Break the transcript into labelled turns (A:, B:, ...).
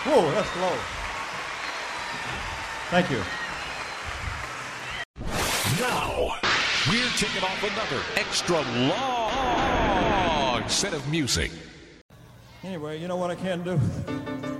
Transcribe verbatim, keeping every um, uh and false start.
A: Whoa, that's low. Thank you.
B: Now, we're taking off another extra long set of music.
A: Anyway, you know what I can do?